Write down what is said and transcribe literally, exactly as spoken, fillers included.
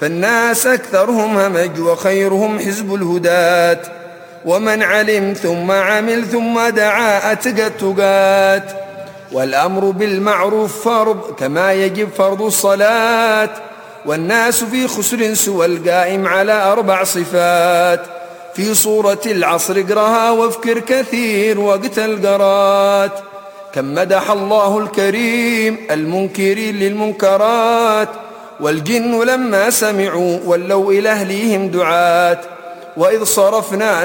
فالناس أكثرهم همج وخيرهم حزب الهداة. ومن علم ثم عمل ثم دعا أتقى التقات. والأمر بالمعروف فرض كما يجب فرض الصلاة. والناس في خسر سوى القائم على أربع صفات. في صورة العصر اقرها وافكر كثير وقت القرات. كم مدح الله الكريم المنكرين للمنكرات. والجن لما سمعوا ولوا إلى أهليهم دعاة. وإذ صرفنا